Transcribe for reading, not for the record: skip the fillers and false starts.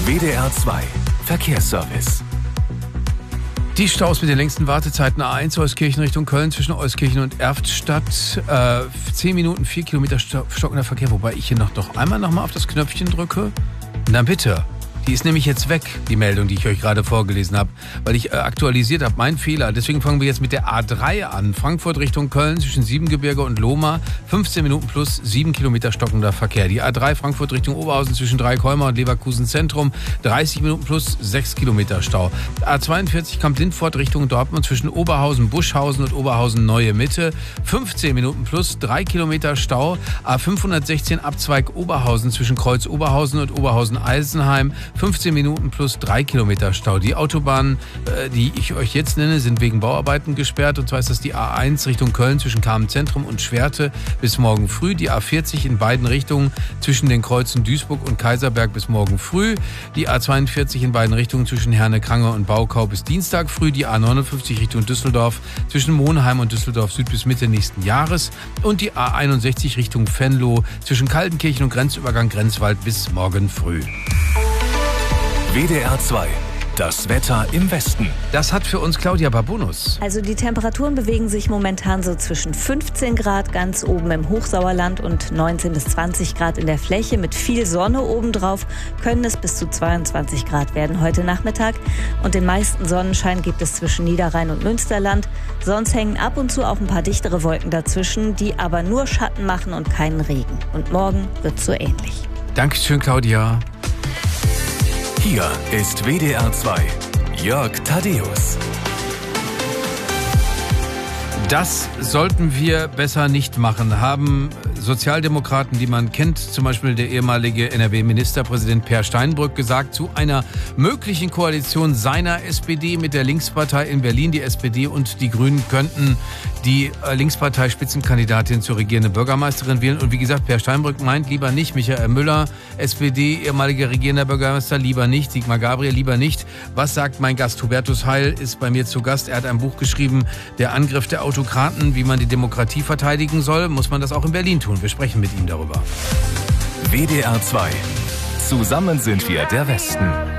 WDR 2 Verkehrsservice. Die Staus mit den längsten Wartezeiten: A1 Euskirchen Richtung Köln zwischen Euskirchen und Erftstadt. 10 Minuten, 4 Kilometer stockender Verkehr. Wobei ich hier noch einmal auf das Knöpfchen drücke. Na bitte. Die ist nämlich jetzt weg, die Meldung, die ich euch gerade vorgelesen habe, weil ich aktualisiert habe. Mein Fehler. Deswegen fangen wir jetzt mit der A3 an. Frankfurt Richtung Köln zwischen Siebengebirge und Lohmar. 15 Minuten plus 7 Kilometer stockender Verkehr. Die A3 Frankfurt Richtung Oberhausen zwischen Dreikolmar und Leverkusen Zentrum. 30 Minuten plus 6 Kilometer Stau. A42 Kamp-Lindfort Richtung Dortmund zwischen Oberhausen, Buschhausen und Oberhausen Neue Mitte. 15 Minuten plus 3 Kilometer Stau. A516 Abzweig Oberhausen zwischen Kreuz Oberhausen und Oberhausen-Eisenheim. 15 Minuten plus 3 Kilometer Stau. Die Autobahnen, die ich euch jetzt nenne, sind wegen Bauarbeiten gesperrt. Und zwar ist das die A1 Richtung Köln zwischen Kamenz-Zentrum und Schwerte bis morgen früh. Die A40 in beiden Richtungen zwischen den Kreuzen Duisburg und Kaiserberg bis morgen früh. Die A42 in beiden Richtungen zwischen Herne-Krange und Baukau bis Dienstag früh. Die A59 Richtung Düsseldorf zwischen Monheim und Düsseldorf Süd bis Mitte nächsten Jahres. Und die A61 Richtung Venlo zwischen Kaltenkirchen und Grenzübergang Grenzwald bis morgen früh. WDR 2, das Wetter im Westen. Das hat für uns Claudia Babunus. Also die Temperaturen bewegen sich momentan so zwischen 15 Grad ganz oben im Hochsauerland und 19 bis 20 Grad in der Fläche. Mit viel Sonne obendrauf können es bis zu 22 Grad werden heute Nachmittag. Und den meisten Sonnenschein gibt es zwischen Niederrhein und Münsterland. Sonst hängen ab und zu auch ein paar dichtere Wolken dazwischen, die aber nur Schatten machen und keinen Regen. Und morgen wird es so ähnlich. Dankeschön, Claudia. Hier ist WDR 2, Jörg Thaddeus. Das sollten wir besser nicht machen, haben Sozialdemokraten, die man kennt, zum Beispiel der ehemalige NRW-Ministerpräsident Peer Steinbrück, gesagt zu einer möglichen Koalition seiner SPD mit der Linkspartei in Berlin. Die SPD und die Grünen könnten die Linkspartei-Spitzenkandidatin zur regierenden Bürgermeisterin wählen. Und wie gesagt, Peer Steinbrück meint lieber nicht. Michael Müller, SPD, ehemaliger regierender Bürgermeister, lieber nicht. Sigmar Gabriel, lieber nicht. Was sagt mein Gast? Hubertus Heil ist bei mir zu Gast. Er hat ein Buch geschrieben, Der Angriff der Autokraten, wie man die Demokratie verteidigen soll. Muss man das auch in Berlin tun? Wir sprechen mit ihm darüber. WDR 2. Zusammen sind wir der Westen.